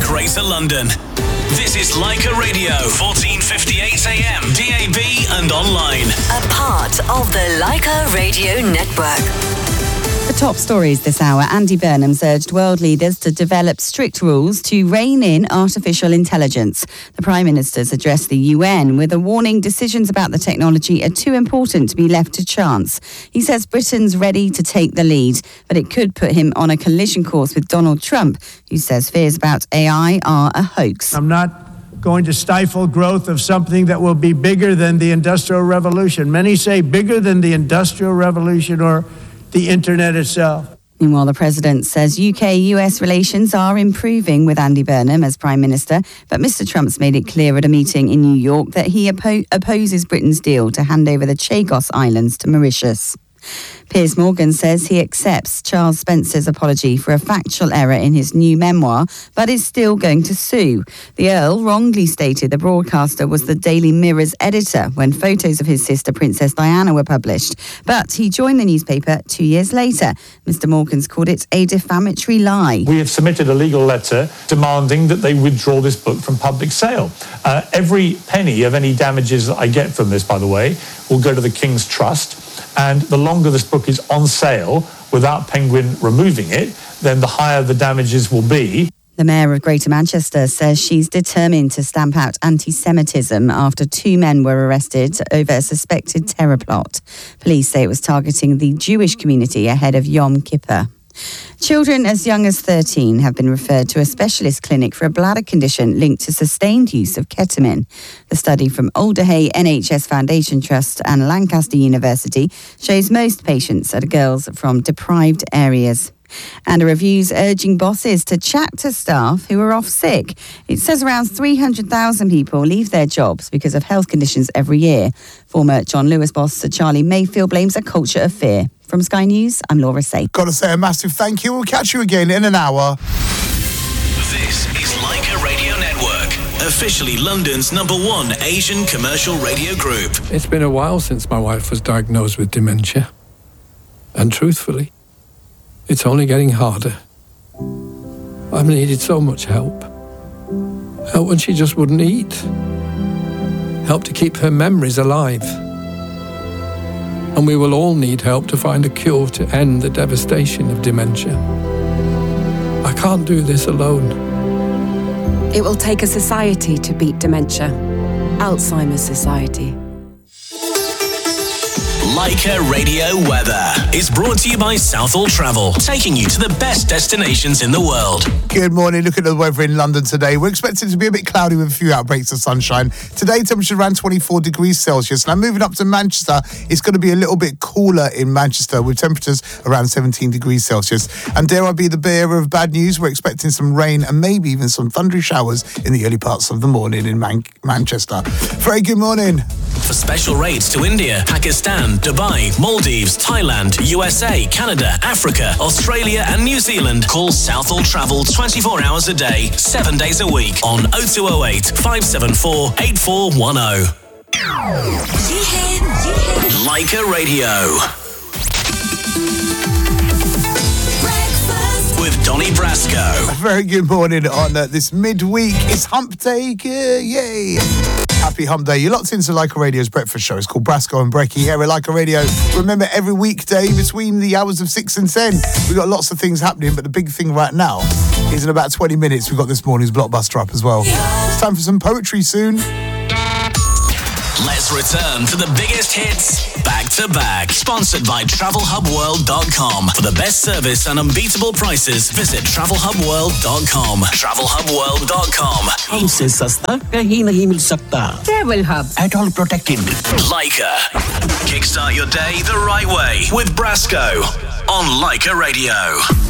Greater London. This is Leica Radio, 1458 AM, DAB and online. A part of the Leica Radio Network. The top stories this hour. Andy Burnham's urged world leaders to develop strict rules to rein in artificial intelligence. The Prime Minister's addressed the UN with a warning decisions about the technology are too important to be left to chance. He says Britain's ready to take the lead, but it could put him on a collision course with Donald Trump, who says fears about AI are a hoax. I'm not going to stifle growth of something that will be bigger than the Industrial Revolution. Many say bigger than the Industrial Revolution or the internet itself. Meanwhile, the President says UK-US relations are improving with Andy Burnham as Prime Minister, but Mr Trump's made it clear at a meeting in New York that he opposes Britain's deal to hand over the Chagos Islands to Mauritius. Piers Morgan says he accepts Charles Spencer's apology for a factual error in his new memoir, but is still going to sue. The Earl wrongly stated the broadcaster was the Daily Mirror's editor when photos of his sister Princess Diana were published, but he joined the newspaper 2 years later. Mr Morgan's called it a defamatory lie. We have submitted a legal letter demanding that they withdraw this book from public sale. Every penny of any damages that I get from this, by the way, will go to the King's Trust. And the longer this book is on sale without Penguin removing it, then the higher the damages will be. The Mayor of Greater Manchester says she's determined to stamp out anti-Semitism after 2 men were arrested over a suspected terror plot. Police say it was targeting the Jewish community ahead of Yom Kippur. Children as young as 13 have been referred to a specialist clinic for a bladder condition linked to sustained use of ketamine. The study from Alderhay NHS Foundation Trust and Lancaster University shows most patients are girls from deprived areas. And a review's urging bosses to chat to staff who are off sick. It says around 300,000 people leave their jobs because of health conditions every year. Former John Lewis boss Sir Charlie Mayfield blames a culture of fear. From Sky News, I'm Laura Say. Got to say a massive thank you. We'll catch you again in an hour. This is Leica Radio Network, officially London's #1 Asian commercial radio group. It's been a while since my wife was diagnosed with dementia. And truthfully, it's only getting harder. I've needed so much help. Help when she just wouldn't eat. Help to keep her memories alive. And we will all need help to find a cure to end the devastation of dementia. I can't do this alone. It will take a society to beat dementia. Alzheimer's Society. Leica Radio Weather is brought to you by Southall Travel, taking you to the best destinations in the world. Good morning. Look at the weather in London today. We're expecting it to be a bit cloudy with a few outbreaks of sunshine. Today, temperature around 24 degrees Celsius. Now, moving up to Manchester, it's going to be a little bit cooler in Manchester with temperatures around 17 degrees Celsius. And dare I be the bearer of bad news, we're expecting some rain and maybe even some thundery showers in the early parts of the morning in Manchester. Very good morning. For special rates to India, Pakistan, Dubai, Maldives, Thailand, USA, Canada, Africa, Australia and New Zealand, call Southall Travel 24 hours a day, 7 days a week on 0208 574 8410. Leica Radio. With Donny Brasco. A very good morning on this midweek. It's Hump Day. Yay. Happy Hump Day. You're locked into Leica Radio's breakfast show. It's called Brasco and Brecky here at Leica Radio. Remember, every weekday between the hours of 6 and 10, we've got lots of things happening, but the big thing right now is in about 20 minutes, we've got this morning's Blockbuster up as well. It's time for some poetry soon. Let's return to the biggest hits back to back. Sponsored by TravelHubWorld.com. For the best service and unbeatable prices, visit TravelHubWorld.com. TravelHubWorld.com. हमसे सस्ता कहीं नहीं मिल सकता. Travel Hub. At all protected. Leica. Kickstart your day the right way with Brasco on Leica Radio.